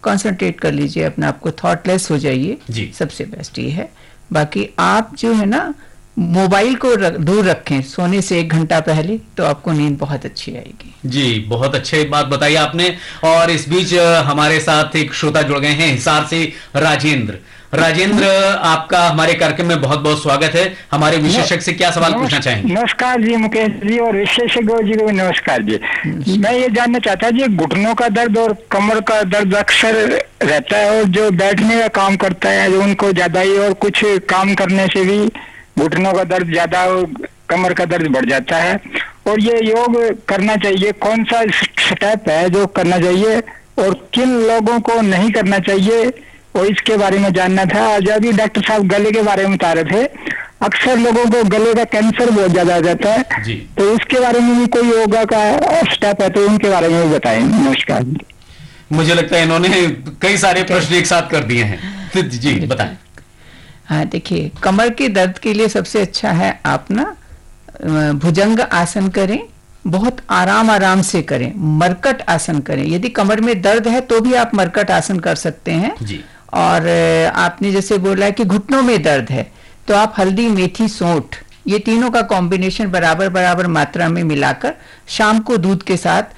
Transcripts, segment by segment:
Concentrate कर लीजिए, अपने आप को थॉटलेस हो जाइए, सबसे बेस्ट ये है। बाकी आप जो है ना मोबाइल को दूर रखें सोने से 1 घंटा पहले, तो आपको नींद बहुत अच्छी आएगी। जी, बहुत अच्छी बात बताई आपने। और इस बीच हमारे साथ एक श्रोता जुड़ गए हैं हिसार से, राजेंद्र, आपका हमारे कार्यक्रम में बहुत बहुत स्वागत है। हमारे विशेषज्ञ से क्या सवाल पूछना चाहेंगे? नमस्कार जी मुकेश जी, और विशेषज्ञ जी को नमस्कार जी। मैं ये जानना चाहता जी, घुटनों का दर्द और कमर का दर्द अक्सर रहता है, और जो बैठने का काम करता है उनको ज्यादा ही, और कुछ काम करने से भी घुटनों का दर्द ज्यादा और कमर का दर्द बढ़ जाता है, और ये योग करना चाहिए, कौन सा स्टेप है जो करना चाहिए और किन लोगों को नहीं करना चाहिए, और इसके बारे में जानना था। जब भी डॉक्टर साहब गले के बारे में बता रहे थे, अक्सर लोगों को गले का कैंसर बहुत ज्यादा आ जाता है, तो उसके बारे में भी कोई योगा का स्टेप है तो उनके बारे में भी बताएं। नमस्कार। मुझे लगता है इन्होंने कई सारे प्रश्न एक साथ कर दिए हैं, जी बताएं। हाँ, देखिए कमर के दर्द के लिए सबसे अच्छा है आप ना भुजंग आसन करें, बहुत आराम से करें, मरकट आसन करें। यदि कमर में दर्द है तो भी आप मरकट आसन कर सकते हैं जी। और आपने जैसे बोला कि घुटनों में दर्द है, तो आप हल्दी, मेथी, सौंठ, ये तीनों का कॉम्बिनेशन बराबर मात्रा में मिलाकर शाम को दूध के साथ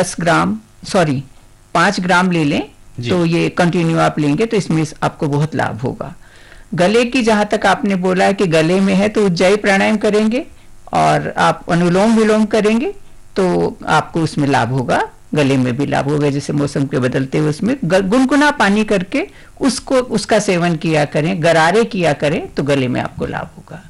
5 ग्राम ले लें, तो ये कंटिन्यू आप लेंगे तो इसमें आपको बहुत लाभ होगा। गले की जहां तक आपने बोला है कि गले में है, तो उज्जाई प्राणायाम करेंगे और आप अनुलोम विलोम करेंगे तो आपको उसमें लाभ होगा, गले में भी लाभ होगा। जैसे मौसम के बदलते हुए उसमें गुनगुना पानी करके उसका सेवन किया करें, गरारे किया करें, तो गले में आपको लाभ होगा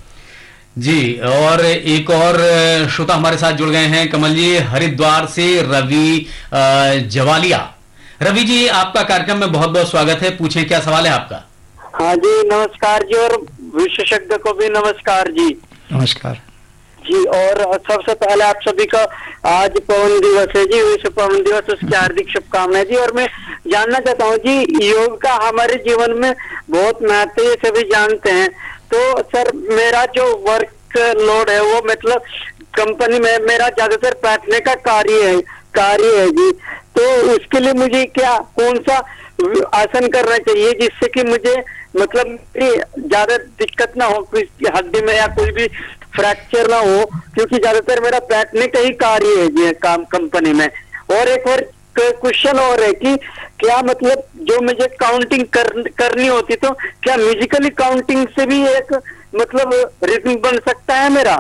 जी। और एक और श्रोता हमारे साथ जुड़ गए हैं, कमल जी, हरिद्वार से रवि जवालिया। रवि जी, आपका कार्यक्रम में बहुत बहुत स्वागत है, पूछें क्या सवाल है आपका? हाँ जी, नमस्कार जी, और विशेषज्ञ को भी नमस्कार जी। नमस्कार जी। और सबसे पहले आप सभी का आज पवन दिवस है जी, विश्व पवन दिवस, उसकी हार्दिक शुभकामनाएं जी। और मैं जानना चाहता हूँ जी, योग का हमारे जीवन में बहुत महत्व है, सभी जानते हैं। तो सर, मेरा जो वर्क लोड है वो मतलब कंपनी में मेरा ज्यादातर बैठने का कार्य है जी। तो उसके लिए मुझे कौन सा आसन करना चाहिए जिससे कि मुझे मतलब ज्यादा दिक्कत ना हो, किसी हड्डी में या कोई भी फ्रैक्चर ना हो, क्योंकि ज्यादातर मेरा बैठने का ही कार्य है जी काम कंपनी में। और एक और क्वेश्चन और है कि क्या मतलब जो मुझे काउंटिंग करनी होती, तो क्या म्यूजिकली काउंटिंग से भी एक मतलब रिदम बन सकता है मेरा?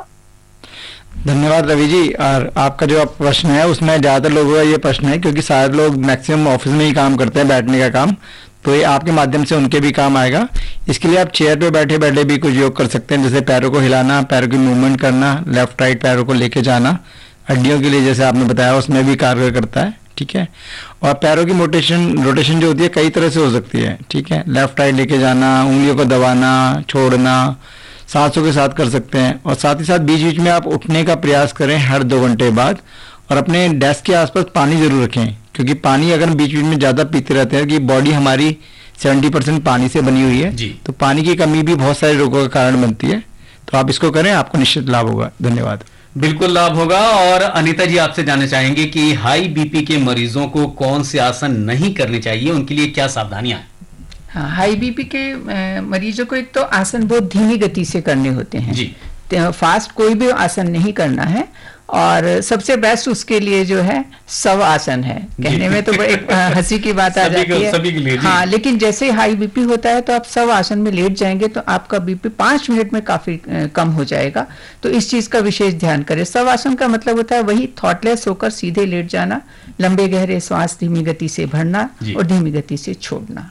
धन्यवाद रवि जी। और आपका जो प्रश्न है उसमें ज्यादातर लोगों का ये प्रश्न है, क्योंकि सारे लोग मैक्सिमम ऑफिस में ही काम करते हैं बैठने का काम, तो ये आपके माध्यम से उनके भी काम आएगा। इसके लिए आप चेयर पे बैठे बैठे भी कुछ योग कर सकते हैं, जैसे पैरों को हिलाना, पैरों की मूवमेंट करना, लेफ्ट राइट पैरों को लेके जाना, हड्डियों के लिए जैसे आपने बताया उसमें भी कारगर करता है, ठीक है। और पैरों की रोटेशन जो होती है कई तरह से हो सकती है, ठीक है। लेफ्ट राइट लेके जाना, उंगलियों को दबाना, छोड़ना, सांसों के साथ कर सकते हैं। और साथ ही साथ बीच बीच में आप उठने का प्रयास करें हर 2 घंटे बाद, और अपने डेस्क के आसपास पानी जरूर रखें, क्योंकि पानी अगर बीच बीच में ज्यादा पीते रहते हैं, कि बॉडी हमारी 70% पानी से बनी हुई है, तो पानी की कमी भी बहुत सारे रोगों का कारण बनती है। तो आप इसको करें, आपको निश्चित लाभ होगा। धन्यवाद। बिल्कुल लाभ होगा। और अनीता जी, आपसे जानना चाहेंगे कि हाई बीपी के मरीजों को कौन से आसन नहीं करने चाहिए, उनके लिए क्या सावधानियां हैं? हाँ, हाई बीपी के मरीजों को एक तो आसन बहुत धीमी गति से करने होते हैं जी। फास्ट कोई भी आसन नहीं करना है, और सबसे बेस्ट उसके लिए जो है शव आसन है। कहने में तो एक हंसी की बात आ जाती है, सभी के लिए हाँ, लेकिन जैसे हाई बीपी होता है तो आप शव आसन में लेट जाएंगे तो आपका बीपी 5 मिनट में काफी कम हो जाएगा। तो इस चीज का विशेष ध्यान करें। शव आसन का मतलब होता है वही थॉटलेस होकर सीधे लेट जाना, लंबे गहरे श्वास धीमी गति से भरना और धीमी गति से छोड़ना।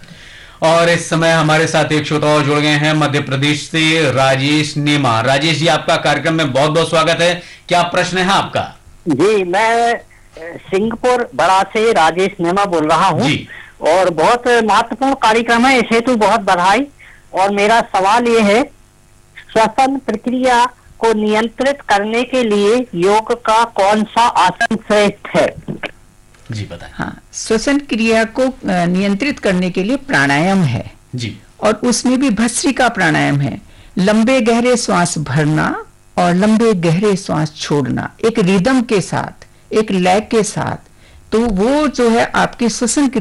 और इस समय हमारे साथ एक श्रोता और जुड़ गए हैं, मध्य प्रदेश से राजेश नेमा। राजेश जी, आपका कार्यक्रम में बहुत बहुत स्वागत है, क्या प्रश्न है आपका? जी, मैं सिंगापुर बड़ा से राजेश नेमा बोल रहा हूँ, और बहुत महत्वपूर्ण कार्यक्रम है, इसे तो बहुत बधाई। और मेरा सवाल ये है, श्वसन प्रक्रिया को नियंत्रित करने के लिए योग का कौन सा आसन श्रेष्ठ है? जी बताएं। हाँ, श्वसन क्रिया को नियंत्रित करने के लिए प्राणायाम है जी, और उसमें भी भस्त्रिका प्राणायाम है। लंबे गहरे श्वास भरना और लंबे गहरे श्वास छोड़ना, एक रिदम के साथ, एक लय के साथ। तो वो जो है आपकी श्वसन